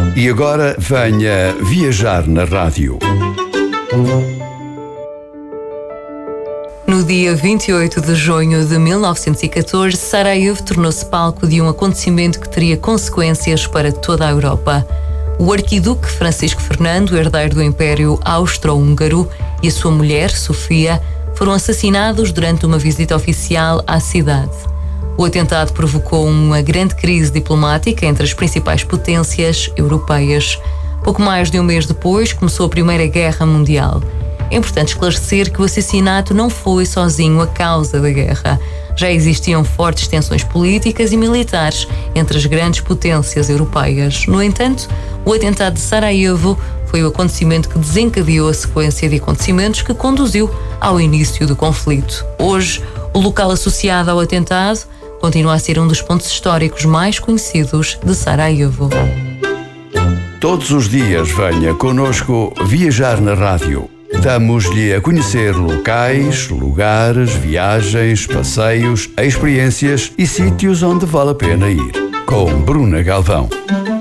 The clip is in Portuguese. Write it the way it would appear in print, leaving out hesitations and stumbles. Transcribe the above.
E agora venha viajar na rádio. No dia 28 de junho de 1914, Sarajevo tornou-se palco de um acontecimento que teria consequências para toda a Europa. O arquiduque Francisco Fernando, herdeiro do Império Austro-Húngaro, e a sua mulher, Sofia, foram assassinados durante uma visita oficial à cidade. O atentado provocou uma grande crise diplomática entre as principais potências europeias. Pouco mais de um mês depois, começou a Primeira Guerra Mundial. É importante esclarecer que o assassinato não foi sozinho a causa da guerra. Já existiam fortes tensões políticas e militares entre as grandes potências europeias. No entanto, o atentado de Sarajevo foi o acontecimento que desencadeou a sequência de acontecimentos que conduziu ao início do conflito. Hoje, o local associado ao atentado continua a ser um dos pontos históricos mais conhecidos de Sarajevo. Todos os dias venha connosco viajar na rádio. Damos-lhe a conhecer locais, lugares, viagens, passeios, experiências e sítios onde vale a pena ir. Com Bruna Galvão.